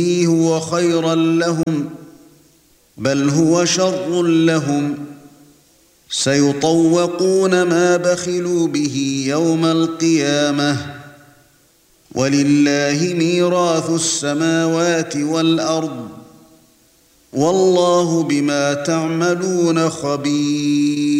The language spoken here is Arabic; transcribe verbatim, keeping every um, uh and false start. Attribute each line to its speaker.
Speaker 1: هو خيرا لهم بل هو شر لهم سيطوقون ما بخلوا به يوم القيامة ولله ميراث السماوات والأرض والله بما تعملون خبير.